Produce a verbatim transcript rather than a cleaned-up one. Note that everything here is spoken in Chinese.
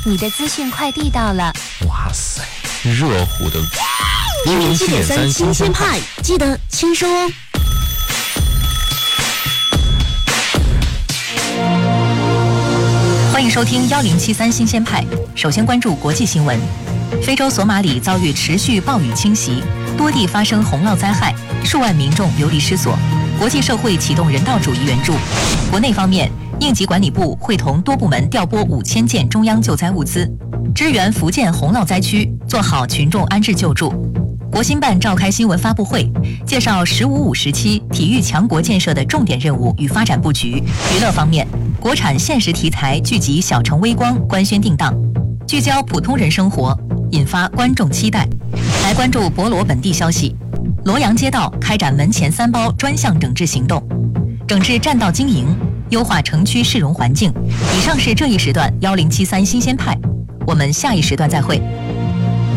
你的资讯快递到了。 哇塞，热乎的一零七点三新鲜派，记得签收哦。 欢迎收听幺零七三新鲜派。首先关注国际新闻：非洲索马里遭遇持续暴雨侵袭，多地发生洪涝灾害，数万民众流离失所。国际社会启动人道主义援助。国内方面，应急管理部会同多部门调拨五千件中央救灾物资，支援福建洪涝灾区，做好群众安置救助。国新办召开新闻发布会，介绍“十五五”时期体育强国建设的重点任务与发展布局。娱乐方面，国产现实题材剧集《小城微光》官宣定档，聚焦普通人生活，引发观众期待。来关注博罗本地消息，罗阳街道开展门前三包专项整治行动，整治占道经营，优化城区市容环境。以上是这一时段幺零七三新鲜派，我们下一时段再会。